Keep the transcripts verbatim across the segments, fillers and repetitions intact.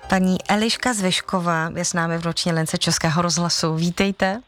Paní Eliška Zvyšková je s námi v noční lince Českého rozhlasu. Vítejte.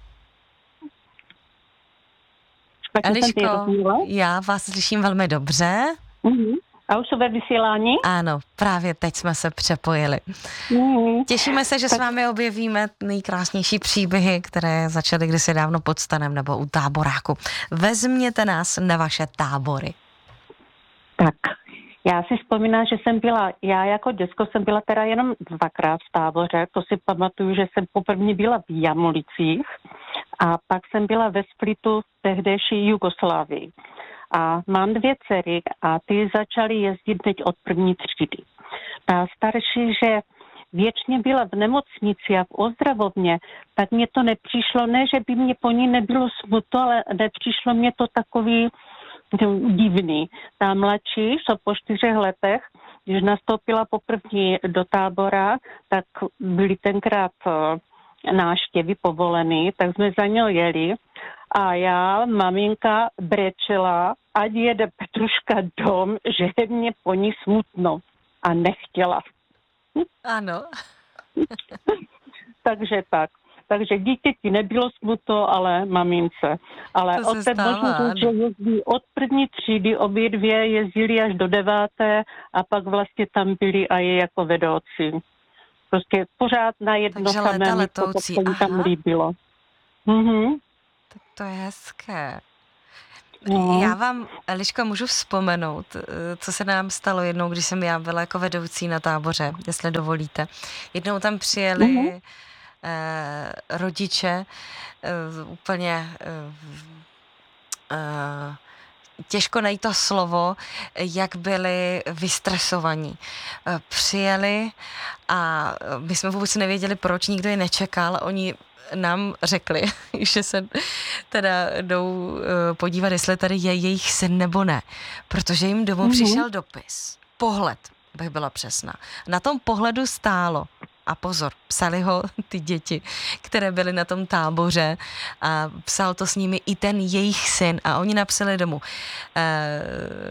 Eliško, já vás slyším velmi dobře. Uh-huh. A už jsou ve vysílání? Ano, právě teď jsme se přepojili. Uh-huh. Těšíme se, že tak s vámi objevíme nejkrásnější příběhy, které začaly kdysi dávno pod stanem nebo u táboráku. Vezměte nás na vaše tábory. Tak, já si vzpomínám, že jsem byla, já jako děcko jsem byla teda jenom dvakrát v táboře, to si pamatuju, že jsem poprvé byla v Jamulicích a pak jsem byla ve Splitu v tehdejší Jugoslávii. A mám dvě dcery a ty začaly jezdit teď od první třídy. Ta starší, že věčně byla v nemocnici a v ozdravovně, tak mně to nepřišlo, ne, že by mě po ní nebylo smutno, ale nepřišlo mě to takový divný. Ta mladší, co po čtyřech letech, když nastoupila poprvé do tábora, tak byly tenkrát návštěvy povolený, tak jsme za ňou jeli a já, maminka, brečela, ať jede Petruška dom, že je mě po ní smutno a nechtěla. Ano. Takže tak. Takže dítěti nebylo smutno, ale mamince. Ale to od té boží, že jezdí od první třídy, obě dvě jezdili až do deváté a pak vlastně tam byli a je jako vedoucí. Prostě pořád na jedno samé místo, to se jim tam líbilo. Mhm. Tak to je hezké. No. Já vám, Eliška, můžu vzpomenout, co se nám stalo jednou, když jsem já byla jako vedoucí na táboře, jestli dovolíte. Jednou tam přijeli mm-hmm. eh, rodiče eh, úplně eh, eh, těžko najít to slovo, jak byli vystresovaní. Přijeli a my jsme vůbec nevěděli, proč, nikdo je nečekal. Oni nám řekli, že se teda jdou podívat, jestli tady je jejich syn nebo ne. Protože jim domů mm-hmm. přišel dopis. Pohled, bych byla přesná. Na tom pohledu stálo, a pozor, psali ho ty děti, které byly na tom táboře a psal to s nimi i ten jejich syn a oni napsali domů. Eh,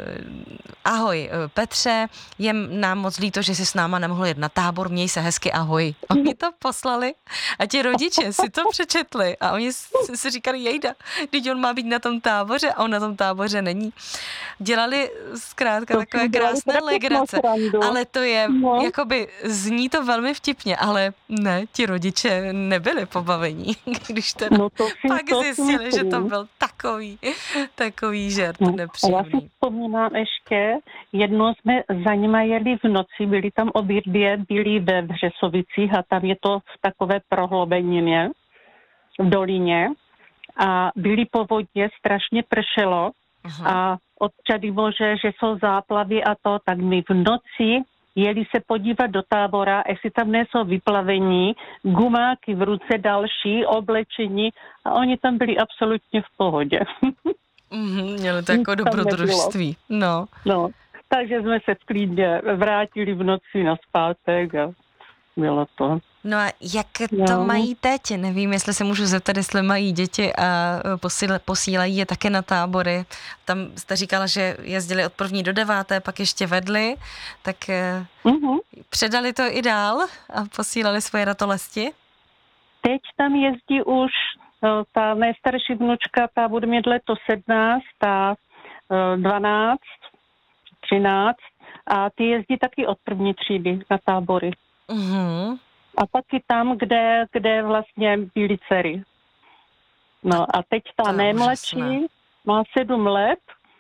ahoj, Petře, je nám moc líto, že jsi s náma nemohl jet na tábor, měj se hezky, ahoj. Oni to poslali a ti rodiče si to přečetli a oni si, si říkali, jejda, teď on má být na tom táboře a on na tom táboře není. Dělali zkrátka takové krásné legrace, ale to je, no. jakoby zní to velmi vtipně, ale ne, ti rodiče nebyli pobavení, když teda no to si, pak to zjistili, že to byl takový, takový žert no, nepříjemný. Já si vzpomínám ještě, jednou jsme za nima jeli v noci, byli tam obě dvě, byli ve Vřesovicích a tam je to v takové prohlubenině v dolině a byli povodně, strašně pršelo uh-huh. a odčady bože, že jsou záplavy a to, tak my v noci jeli se podívat do tábora, jestli tam nejsou vyplavení, gumáky v ruce další, oblečení a oni tam byli absolutně v pohodě. Mm-hmm, měli to jako dobrodružství. No. no. Takže jsme se klidně vrátili v noci na zpátek a bylo to. No a jak to no. mají teď? Nevím, jestli se můžu zeptat, jestli mají děti a posílají je také na tábory. Tam jste říkala, že jezdili od první do deváté, pak ještě vedli, tak uh-huh. předali to i dál a posílali svoje ratolesti? Teď tam jezdí už ta nejstarší vnučka, ta bude mít letos sedmnáct, ta dvanáct, třináct a ty jezdí taky od první třídy na tábory. Mhm. A taky tam, kde, kde vlastně byly dcery. No a teď ta nejmladší má sedm let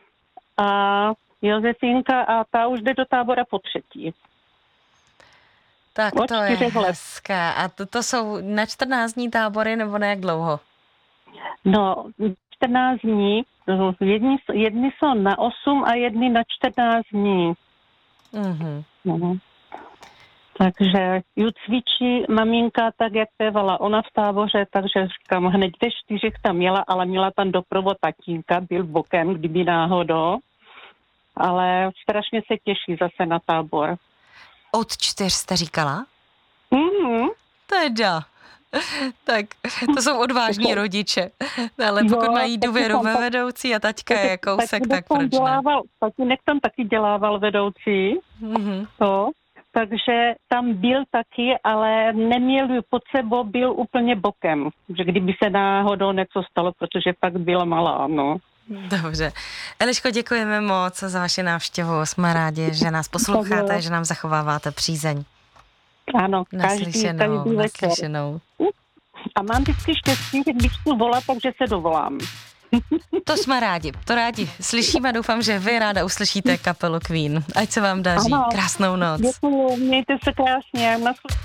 a Josefínka a ta už jde do tábora po třetí. Tak to je hezké. A to, to jsou na čtrnáct dní tábory nebo na jak dlouho? No, čtrnáct dní. Jedni, jedni jsou na osm a jedni na čtrnáct dní. Mhm. Mhm. Takže ju cvičí maminka tak, jak pévala ona v táboře, takže říkám, hned ve čtyřech tam měla, ale měla tam doprovod tatínka, byl bokem, kdyby náhodou, ale strašně se těší zase na tábor. Od čtyř jste říkala? Mhm. Teda. Tak to jsou odvážní rodiče, ale pokud jo, mají důvěru ve vedoucí a taťka je kousek, tak proč ne? Tatínek tam taky dělával vedoucí, mm-hmm. to. takže tam byl taky, ale neměl pod sebou, byl úplně bokem, že kdyby se náhodou něco stalo, protože fakt byla malá, no. Dobře. Eliško, děkujeme moc za vaši návštěvu. Jsme rádi, že nás posloucháte, že nám zachováváte přízeň. Ano, každý, Naslyšenou, každý večer. naslyšenou. A mám vždycky štěstí, že když tu volá, takže se dovolám. To jsme rádi, to rádi slyšíme. Doufám, že vy ráda uslyšíte kapelu Queen. Ať se vám daří. Ano. Krásnou noc. Děkuju, mějte se krásně. Naslyšenou.